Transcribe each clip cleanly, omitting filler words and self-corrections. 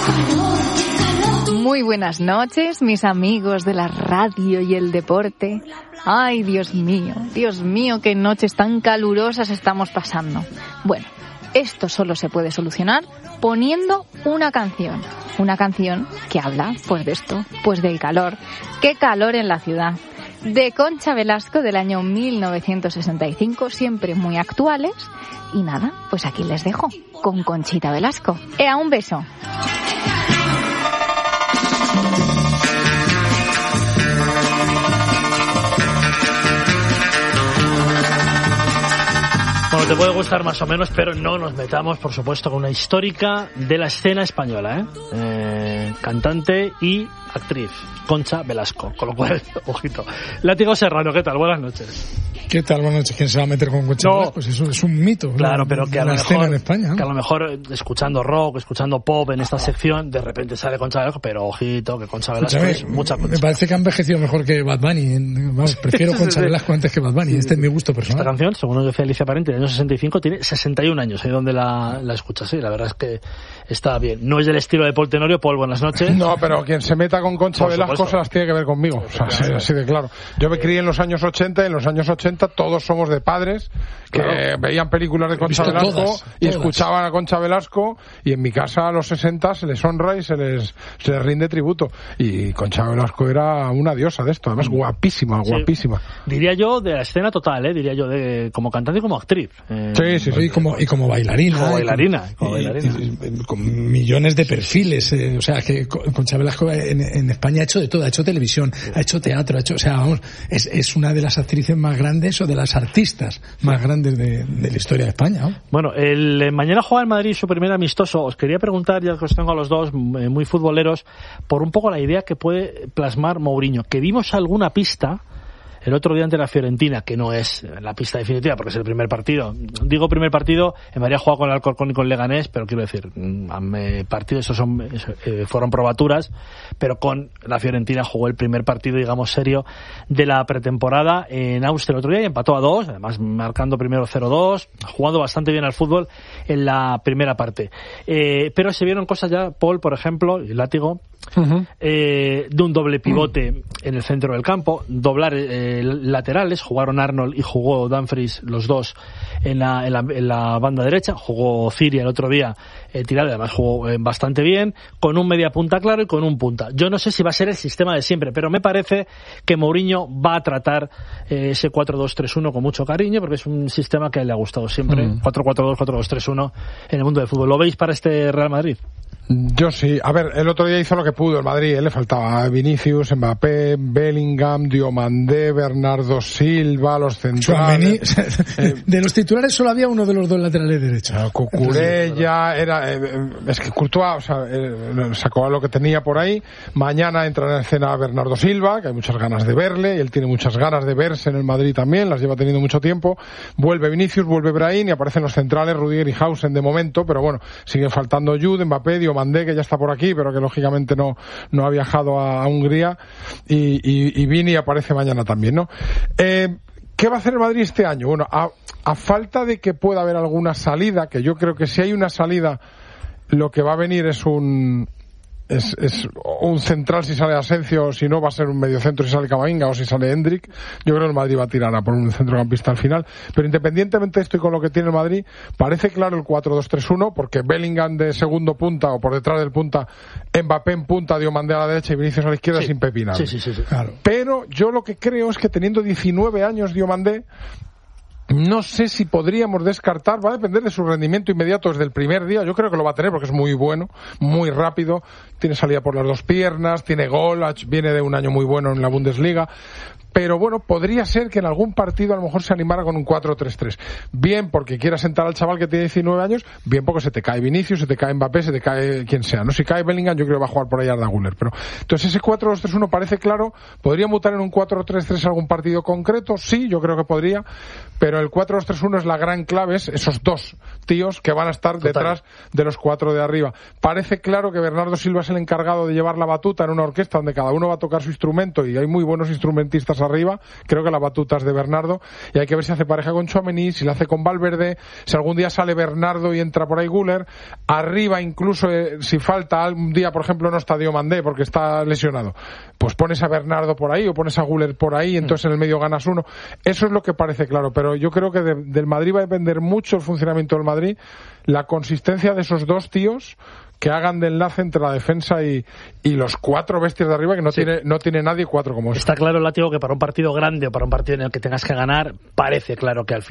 Muy buenas noches, mis amigos de la radio y el deporte. Ay, Dios mío, qué noches tan calurosas estamos pasando. Bueno, esto solo se puede solucionar poniendo una canción que habla, pues de esto, pues del calor. ¡Qué calor en la ciudad! De Concha Velasco, del año 1965, siempre muy actuales. Y nada, pues aquí les dejo, con Conchita Velasco. ¡Ea, un beso! Bueno, te puede gustar más o menos, pero no nos metamos, por supuesto, con una histórica de la escena española, cantante y actriz, Concha Velasco, con lo cual, ojito. Látigo Serrano, ¿qué tal? Buenas noches. ¿Qué tal? Buenas noches. ¿Quién se va a meter con Concha Velasco? Pues eso es un mito. Claro, pero que a lo mejor, en España, ¿no? Que a lo mejor escuchando rock, escuchando pop en esta sección, de repente sale Concha Velasco, pero ojito, que Concha Velasco es mucha Concha. Me parece que ha envejecido mejor que Bad Bunny. Vamos, prefiero Concha Velasco antes que Bad Bunny. Este es mi gusto personal. Esta canción, según lo que decía Alicia Parente, del año 65, tiene 61 años, ahí donde la escuchas, sí, la verdad es que está bien. No es del estilo de Paul Tenorio. Paul, buenas noches. No, pero quien se meta con Concha Velasco se las tiene que ver conmigo. O sea, así de claro. Yo me crié en los años 80 y en los años 80 todos somos de padres que veían películas de Concha Velasco todas. Escuchaban a Concha Velasco, y en mi casa a los 60 se les honra y se les rinde tributo. Y Concha Velasco era una diosa de esto, además guapísima. Diría yo de la escena total, diría yo, de como cantante y como actriz. Sí. Y como bailarina. Como bailarina. Con millones de perfiles. O sea, que Concha Velasco en España ha hecho de todo. Ha hecho televisión, ha hecho teatro, es una de las actrices más grandes o de las artistas más grandes de la historia de España, ¿no? Bueno, mañana juega el Madrid su primer amistoso. Os quería preguntar, ya que os tengo a los dos muy futboleros, por un poco la idea que puede plasmar Mourinho, que vimos alguna pista el otro día ante la Fiorentina, que no es la pista definitiva porque es el primer partido. Digo primer partido, en María juega con el Alcorcón y con Leganés, pero quiero decir, partidos fueron probaturas, pero con la Fiorentina jugó el primer partido, digamos, serio de la pretemporada en Austria el otro día y empató a 2, además marcando primero 0-2, jugando bastante bien al fútbol en la primera parte. Pero se vieron cosas ya, Paul, por ejemplo, y Látigo, de un doble pivote en el centro del campo, doblar laterales, jugaron Arnold y jugó Dumfries, los dos en la banda derecha, jugó Ciria el otro día tirado, además jugó bastante bien, con un media punta claro y con un punta. Yo no sé si va a ser el sistema de siempre, pero me parece que Mourinho va a tratar ese 4-2-3-1 con mucho cariño, porque es un sistema que le ha gustado siempre, 4-4-2, 4-2-3-1 en el mundo del fútbol. ¿Lo veis para este Real Madrid? Yo sí. A ver, el otro día hizo lo que pudo el Madrid, le faltaba Vinicius, Mbappé, Bellingham, Diomandé, Bernardo Silva, los centrales. De los titulares solo había uno de los dos laterales derechos. Cucurella, es que Courtois, sacó lo que tenía por ahí. Mañana entra en escena Bernardo Silva, que hay muchas ganas de verle, y él tiene muchas ganas de verse en el Madrid también, las lleva teniendo mucho tiempo. Vuelve Vinicius, vuelve Brahim, y aparecen los centrales, Rudiger y Hausen de momento, pero bueno, sigue faltando Jude, Mbappé, Diomandé, que ya está por aquí, pero que lógicamente no ha viajado a Hungría, y Vini aparece mañana también, ¿no? ¿Qué va a hacer el Madrid este año? Bueno, a falta de que pueda haber alguna salida, que yo creo que si hay una salida, lo que va a venir es un central si sale Asensio, si no va a ser un mediocentro si sale Camavinga o si sale Hendrik. Yo creo que el Madrid va a tirar a por un centrocampista al final, pero independientemente de esto y con lo que tiene el Madrid, parece claro el 4-2-3-1, porque Bellingham de segundo punta o por detrás del punta, Mbappé en punta, Diomandé a la derecha y Vinicius a la izquierda, es impepinable. Sí. Claro. Pero yo lo que creo es que teniendo 19 años Diomandé, no sé si podríamos descartar, va a depender de su rendimiento inmediato desde el primer día. Yo creo que lo va a tener porque es muy bueno, muy rápido, tiene salida por las dos piernas, tiene gol, viene de un año muy bueno en la Bundesliga. Pero bueno, podría ser que en algún partido a lo mejor se animara con un 4-3-3. Bien porque quiera sentar al chaval que tiene 19 años, bien porque se te cae Vinicius, se te cae Mbappé, se te cae quien sea. No, si cae Bellingham, yo creo que va a jugar por ahí Arda Güler. Pero entonces ese 4-2-3-1 parece claro. ¿Podría mutar en un 4-3-3 algún partido concreto? Sí, yo creo que podría. Pero Pero el 4-2-3-1 es la gran clave, es esos dos tíos que van a estar detrás de los 4 de arriba. Parece claro que Bernardo Silva es el encargado de llevar la batuta en una orquesta donde cada uno va a tocar su instrumento y hay muy buenos instrumentistas arriba. Creo que la batuta es de Bernardo y hay que ver si hace pareja con Tchouaméni, si la hace con Valverde, si algún día sale Bernardo y entra por ahí Güler. Arriba incluso si falta algún día, por ejemplo, no está Diomandé porque está lesionado, pues pones a Bernardo por ahí o pones a Güler por ahí, entonces en el medio ganas uno. Eso es lo que parece claro, pero yo creo que del Madrid va a depender mucho el funcionamiento del Madrid, la consistencia de esos dos tíos que hagan de enlace entre la defensa y los 4 bestias de arriba, que no tiene nadie 4 como eso. Está claro, Látigo, que para un partido grande o para un partido en el que tengas que ganar, parece claro que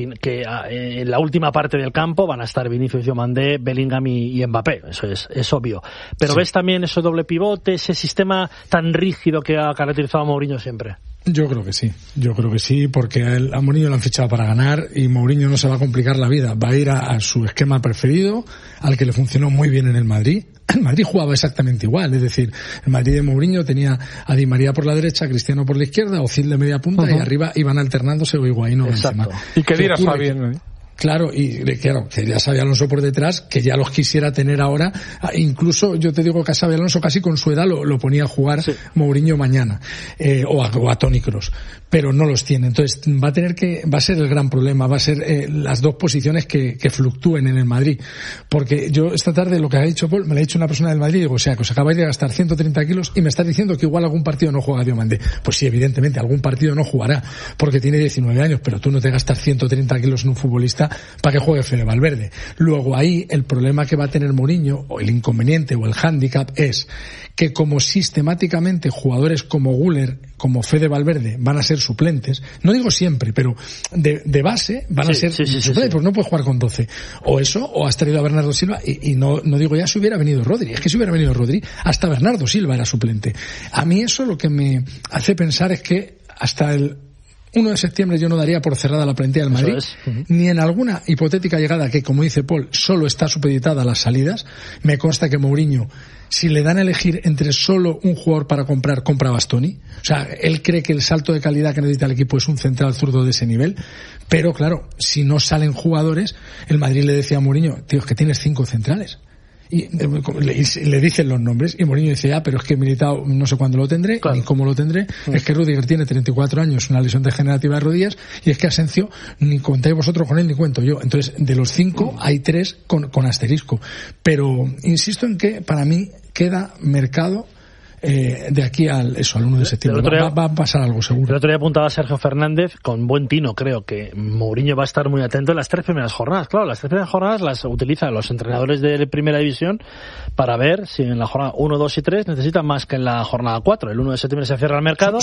en la última parte del campo van a estar Vinicius, Diomandé, Bellingham y Mbappé. Eso es obvio. Pero ves también ese doble pivote, ese sistema tan rígido que ha caracterizado a Mourinho siempre. Yo creo que sí, porque a Mourinho lo han fichado para ganar y Mourinho no se va a complicar la vida, va a ir a su esquema preferido, al que le funcionó muy bien en el Madrid. El Madrid jugaba exactamente igual, es decir, el Madrid de Mourinho tenía a Di María por la derecha, Cristiano por la izquierda, Ozil de media punta y arriba iban alternándose o Higuaín o Benzema. Y que Dira está bien, Claro, que ya sabía Alonso por detrás, que ya los quisiera tener ahora. Incluso yo te digo que a Xabi Alonso casi con su edad lo ponía a jugar Mourinho mañana, o a Toni Kroos, pero no los tiene. Entonces va a ser el gran problema, va a ser las dos posiciones que fluctúen en el Madrid. Porque yo esta tarde lo que ha dicho Paul, me lo ha dicho una persona del Madrid, digo, o sea, que os acabáis de gastar 130 kilos y me estás diciendo que igual algún partido no juega Diomandé. Pues sí, evidentemente, algún partido no jugará, porque tiene 19 años, pero tú no te gastas 130 kilos en un futbolista para que juegue Fede Valverde. Luego ahí el problema que va a tener Mourinho, o el inconveniente o el hándicap, es que como sistemáticamente jugadores como Güler, como Fede Valverde van a ser suplentes, no digo siempre, pero de base van a ser suplentes, porque no puedes jugar con 12. O eso, o has traído a Bernardo Silva, y no digo ya si hubiera venido Rodri, es que si hubiera venido Rodri, hasta Bernardo Silva era suplente. A mí eso lo que me hace pensar es que hasta el 1 de septiembre yo no daría por cerrada la plantilla del Madrid, ni en alguna hipotética llegada que, como dice Paul, solo está supeditada a las salidas. Me consta que Mourinho, si le dan a elegir entre solo un jugador para comprar, compra Bastoni. O sea, él cree que el salto de calidad que necesita el equipo es un central zurdo de ese nivel. Pero claro, si no salen jugadores, el Madrid le decía a Mourinho, tío, es que tienes 5 centrales. Y le dicen los nombres y Mourinho dice, pero es que Militao no sé cuándo lo tendré, ni cómo lo tendré, es que Rüdiger tiene 34 años, una lesión degenerativa de rodillas, y es que Asensio, ni contáis vosotros con él ni cuento yo. Entonces, de los 5 hay 3 con asterisco, pero insisto en que para mí queda mercado de aquí al 1 de septiembre. Va a pasar algo seguro. El otro día apuntaba Sergio Fernández con buen tino, creo que Mourinho va a estar muy atento en las 3 primeras jornadas. Claro, las 3 primeras jornadas las utilizan los entrenadores de primera división para ver si en la jornada 1, 2 y 3 necesitan más que en la jornada 4. El 1 de septiembre se cierra el mercado.